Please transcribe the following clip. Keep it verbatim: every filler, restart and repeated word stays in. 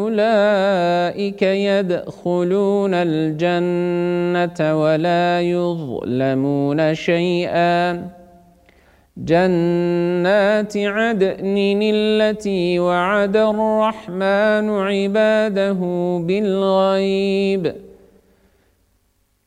أولئك يدخلون الجنة ولا يظلمون شيئا جنات عدن التي وعد الرحمن عباده بالغيب